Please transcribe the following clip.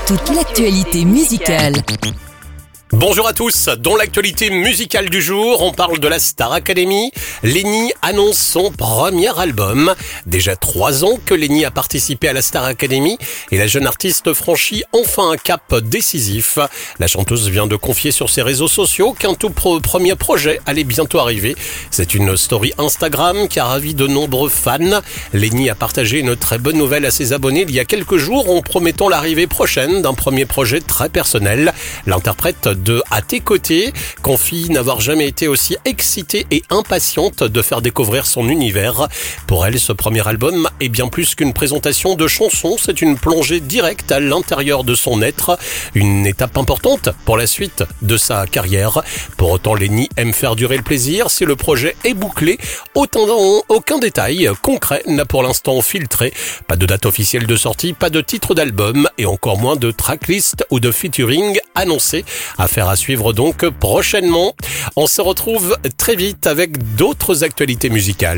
toute l'actualité musicale. Bonjour à tous, dans l'actualité musicale du jour, on parle de la Star Academy. Lenny annonce son premier album. Déjà 3 ans que Lenny a participé à la Star Academy et la jeune artiste franchit enfin un cap décisif. La chanteuse vient de confier sur ses réseaux sociaux qu'un tout premier projet allait bientôt arriver. C'est une story Instagram qui a ravi de nombreux fans. Lenny a partagé une très bonne nouvelle à ses abonnés il y a quelques jours en promettant l'arrivée prochaine d'un premier projet très personnel. L'interprète de À tes côtés confie n'avoir jamais été aussi excitée et impatiente de faire découvrir son univers. Pour elle, ce premier album est bien plus qu'une présentation de chansons, c'est une plongée directe à l'intérieur de son être, une étape importante pour la suite de sa carrière. Pour autant, Lenny aime faire durer le plaisir. Si le projet est bouclé, aucun détail concret n'a pour l'instant filtré. Pas de date officielle de sortie, pas de titre d'album et encore moins de tracklist ou de featuring annoncé. Affaire à suivre donc prochainement. On se retrouve très vite avec d'autres actualités musicales.